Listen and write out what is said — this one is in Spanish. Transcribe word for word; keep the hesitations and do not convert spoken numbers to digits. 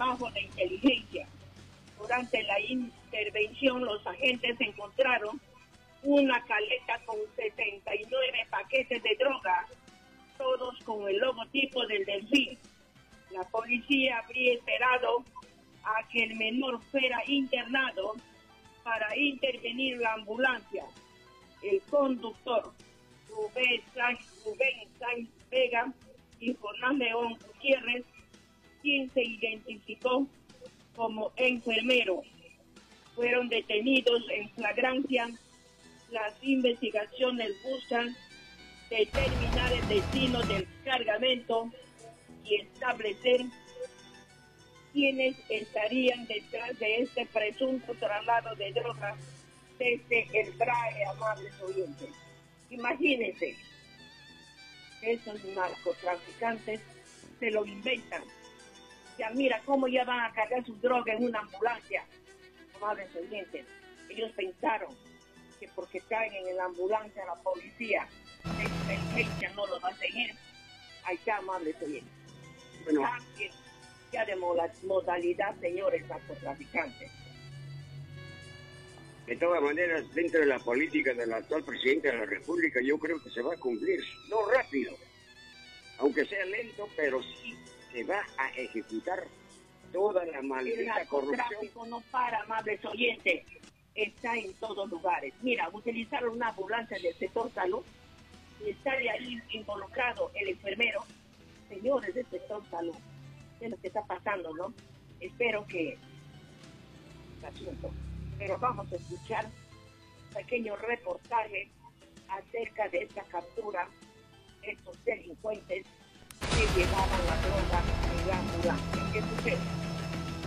trabajo de inteligencia. Durante la intervención, los agentes encontraron una caleta con setenta y nueve paquetes de droga, todos con el logotipo del delfín. La policía habría esperado a que el menor fuera internado para intervenir la ambulancia. El conductor, Rubén Sáenz, Rubén Sáenz Vega y Jonás León Gutiérrez, quien se identificó como enfermero, fueron detenidos en flagrancia. Las investigaciones buscan determinar el destino del cargamento y establecer quiénes estarían detrás de este presunto traslado de drogas desde el B R A E, amables oyentes. Imagínense, esos narcotraficantes se lo inventan. Ya mira cómo ya van a cargar sus drogas en una ambulancia, amables oyentes. Ellos pensaron que porque caen en la ambulancia la policía, la inteligencia no los va a seguir. Ahí está, amables oyentes. Bueno, cambien ya de modalidad, señores narcotraficantes. De todas maneras, dentro de la política del actual presidente de la República, yo creo que se va a cumplir, no rápido, aunque sea lento, pero sí se va a ejecutar toda la maldita corrupción. El narcotráfico no para, amables oyentes, está en todos lugares. Mira, utilizaron una ambulancia del sector salud y está ahí involucrado el enfermero. Señores del sector salud, es lo que está pasando, ¿no? Espero que asunto. Pero vamos a escuchar un pequeño reportaje acerca de esta captura, estos delincuentes que llevaban la droga en la ambulancia. ¿Qué sucede?